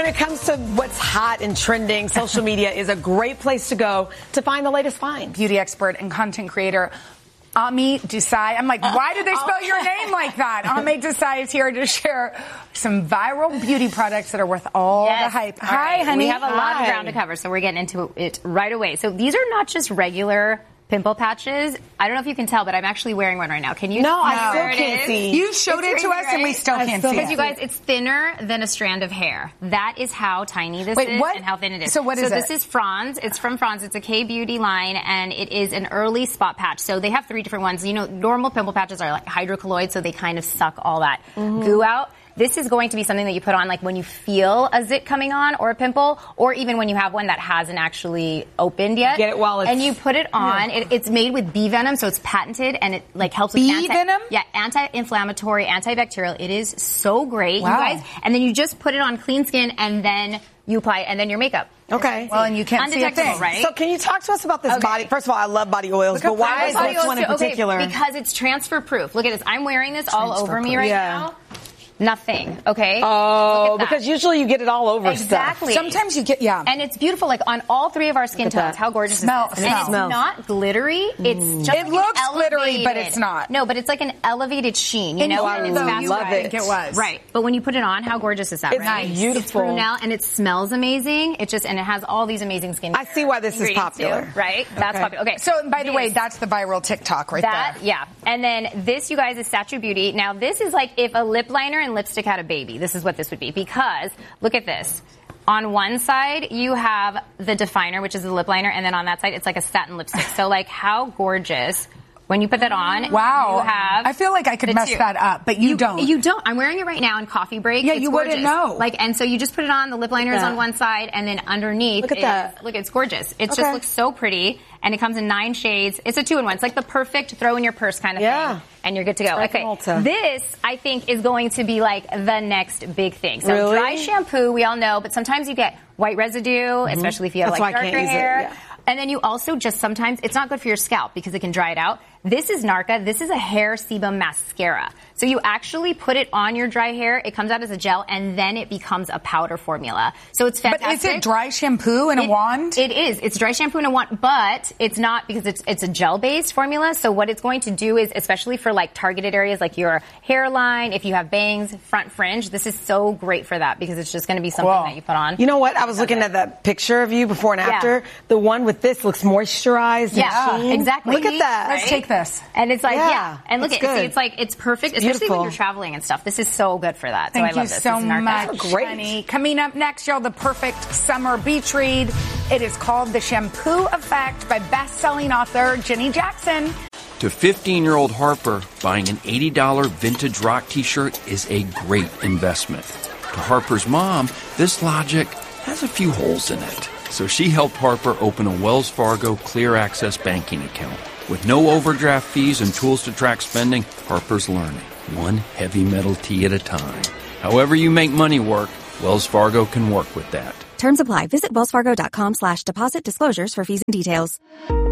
it comes to what's hot and trending, social media is a great place to go to find the latest find. Beauty expert and content creator Ami Desai. I'm like, why did they spell your name like that? Ami Desai is here to share some viral beauty products that are worth all the hype. Hi, honey. We have a lot of ground to cover, so we're getting into it right away. So these are not just regular pimple patches. I don't know if you can tell, but I'm actually wearing one right now. Can you? No, I still can't see. You showed it to us, and we still can't see it. Because you guys, it's thinner than a strand of hair. That is how tiny this is and how thin it is. So what is it? So this is Franz. It's from Franz. It's a K-Beauty line, and it is an early spot patch. So they have 3 different ones. You know, normal pimple patches are like hydrocolloid, so they kind of suck all that goo out. This is going to be something that you put on like when you feel a zit coming on or a pimple, or even when you have one that hasn't actually opened yet. Get it while it's... And you put it on. It's made with bee venom, so it's patented, and it like helps with bee venom? Yeah, anti-inflammatory, antibacterial. It is so great, you guys. And then you just put it on clean skin, and then you apply it, and then your makeup. Okay. Well, and you can't see a thing, right? So can you talk to us about this body? First of all, I love body oils, but why is this one in particular? Because it's transfer proof. Look at this. I'm wearing this all over me right now. Nothing, okay? Oh, because usually you get it all over exactly. stuff. Sometimes you get, And it's beautiful, like on all 3 of our skin tones. How gorgeous is this? And it's not glittery. It's just it looks glittery, but it's not. No, but it's like an elevated sheen, you know? And it's love it. I think it was. Right. But when you put it on, how gorgeous is that, it's right? Beautiful. It's brunelle, and it smells amazing. It just, and it has all these amazing skin. I see why this is popular. Too, right? That's popular. Okay. So, by the way, that's the viral TikTok right there. Yeah. And then this, you guys, is Statue Beauty. Now, this is like if a lip liner and lipstick had a baby. This is what this would be, because look at this. On one side, you have the definer, which is the lip liner, and then on that side, it's like a satin lipstick. So, like, how gorgeous. When you put that on, wow. You have I feel like I could mess that up, but you don't. You don't. I'm wearing it right now in coffee break. Yeah, it's you gorgeous. wouldn't know. Like, and so you just put it on, the lip liner is on one side, and then underneath look at that. Look, it's gorgeous. It just looks so pretty, and it comes in 9 shades. It's a 2-in-1. It's like the perfect throw in your purse kind of thing, and you're good to go. Okay, this, I think, is going to be like the next big thing. So dry shampoo, we all know, but sometimes you get white residue, especially if you have like darker hair. And then you also just sometimes, it's not good for your scalp because it can dry it out. This is Narka. This is a hair sebum mascara. So you actually put it on your dry hair. It comes out as a gel, and then it becomes a powder formula. So it's fantastic. But is it dry shampoo in a wand? It is. It's dry shampoo in a wand, but it's not because it's a gel-based formula. So what it's going to do is, especially for like targeted areas like your hairline, if you have bangs, front fringe, this is so great for that because it's just going to be something that you put on. You know what? I was looking at that picture of you before and after. The one with this looks moisturized. Yeah, exactly. Look at that. Let's take this. And it's like, and look at it. It's like, it's perfect, especially beautiful. when you're traveling and stuff. This is so good for that. Thank so I love you this. so this much, great. honey. Coming up next, y'all, the perfect summer beach read. It is called The Shampoo Effect by best-selling author Jenny Jackson. To 15-year-old Harper, buying an $80 vintage rock t-shirt is a great investment. To Harper's mom, this logic has a few holes in it. So she helped Harper open a Wells Fargo Clear Access banking account. With no overdraft fees and tools to track spending, Harper's learning, one heavy metal tea at a time. However you make money work, Wells Fargo can work with that. Terms apply. Visit wellsfargo.com/deposit disclosures for fees and details.